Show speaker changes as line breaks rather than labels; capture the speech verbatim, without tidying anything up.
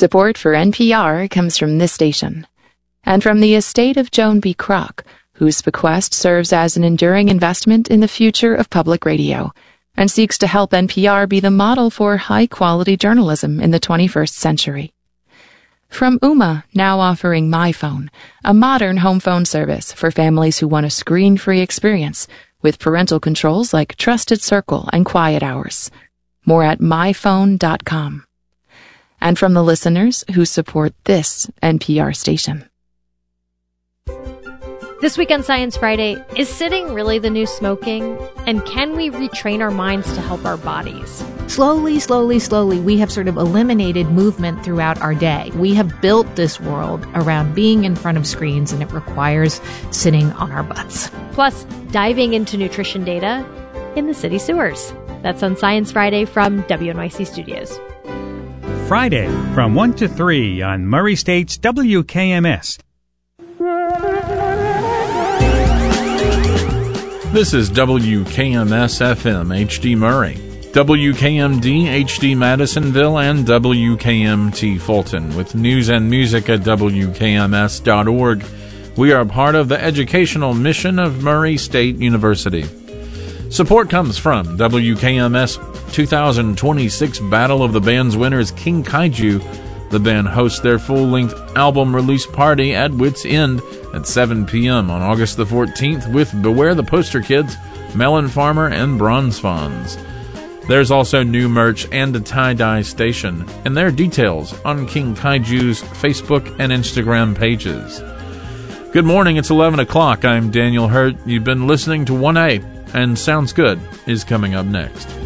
Support for N P R comes from this station, and from the estate of Joan B. Kroc, whose bequest serves as an enduring investment in the future of public radio, and seeks to help N P R be the model for high-quality journalism in the twenty-first century. From Ooma, now offering MyPhone, a modern home phone service for families who want a screen-free experience with parental controls like Trusted Circle and Quiet Hours. More at my phone dot com. And from the listeners who support this N P R station.
This week on Science Friday, is sitting really the new smoking? And can we retrain our minds to help our bodies?
Slowly, slowly, slowly, we have sort of eliminated movement throughout our day. We have built this world around being in front of screens, and it requires sitting on our butts.
Plus, diving into nutrition data in the city sewers. That's on Science Friday from W N Y C Studios.
Friday from one to three on Murray State's W K M S.
This is W K M S F M H D Murray, W K M D H D Madisonville, and W K M T Fulton. With news and music at W K M S dot org, we are part of the educational mission of Murray State University. Support comes from W K M S two thousand twenty-six Battle of the Bands winners King Kaiju. The band hosts their full-length album release party at Wits End at seven p.m. on August the fourteenth with Beware the Poster Kids, Melon Farmer, and Bronze Fonz. There's also new merch and a tie-dye station, and there are details on King Kaiju's Facebook and Instagram pages. Good morning, it's eleven o'clock. I'm Daniel Hurt. You've been listening to one A, and Sounds Good is coming up next.